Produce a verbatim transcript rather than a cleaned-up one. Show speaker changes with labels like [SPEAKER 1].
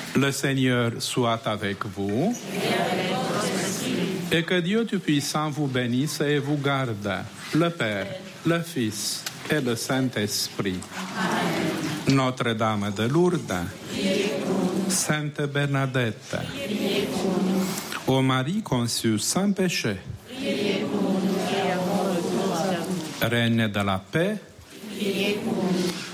[SPEAKER 1] Le Seigneur soit avec vous. Et que Dieu Tout-Puissant vous bénisse et vous garde, le Père, le Fils et le Saint-Esprit. Amen. Notre-Dame de Lourdes, Sainte Bernadette, ô Marie conçue sans péché, Reine de la paix,